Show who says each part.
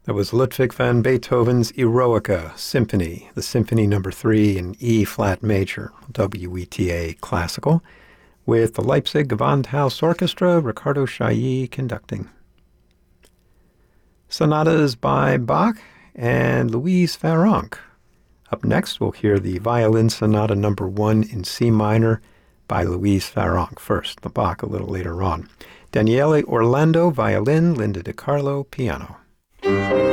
Speaker 1: That was Ludwig van Beethoven's Eroica Symphony, the Symphony No. 3 in E-flat major, WETA classical, with the Leipzig Gewandhaus Orchestra, Ricardo Chailly conducting. Sonatas by Bach and Louise Farrenc. Up next, we'll hear the Violin Sonata No. 1 in C minor by Louise Farrenc. First, the Bach a little later on. Daniele Orlando, violin, Linda DiCarlo, piano.